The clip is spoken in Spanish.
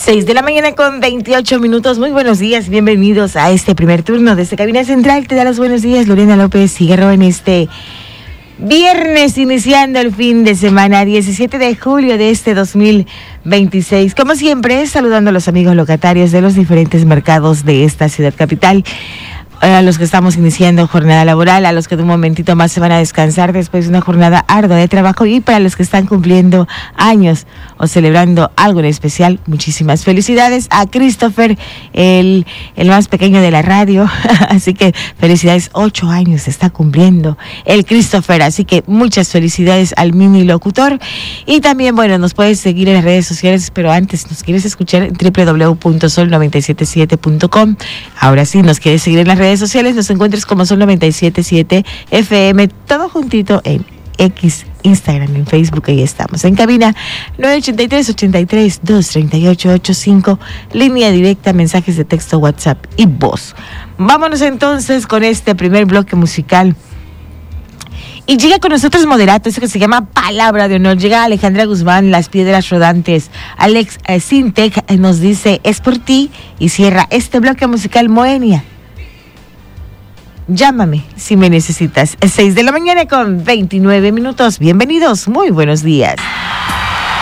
6 de la mañana con 28 minutos. Muy buenos días, bienvenidos a este primer turno desde Cabina Central. Te da los buenos días, Lorena López Figueroa, en este viernes, iniciando el fin de semana, 17 de julio de este 2026. Como siempre, saludando a los amigos locatarios de los diferentes mercados de esta ciudad capital, a los que estamos iniciando jornada laboral, a los que de un momentito más se van a descansar después de una jornada ardua de trabajo, y para los que están cumpliendo años o celebrando algo en especial, muchísimas felicidades. A Christopher, el más pequeño de la radio, así que felicidades, 8 años está cumpliendo el Christopher, así que muchas felicidades al mini locutor. Y también, bueno, nos puedes seguir en las redes sociales, pero antes nos quieres escuchar en www.sol977.com. Ahora sí, nos quieres seguir en las redes sociales, nos encuentres como Sol 97.7 FM, todo juntito en X, Instagram, en Facebook. Ahí estamos. En cabina 983-83-238-85, línea directa, mensajes de texto, WhatsApp y voz. Vámonos entonces con este primer bloque musical. Y llega con nosotros Moderato, eso que se llama Palabra de Honor. Llega Alejandra Guzmán, Las Piedras Rodantes. Alex Sintec nos dice Es por ti, y cierra este bloque musical Moenia. Llámame si me necesitas. 6 de la mañana con 29 minutos. Bienvenidos, muy buenos días.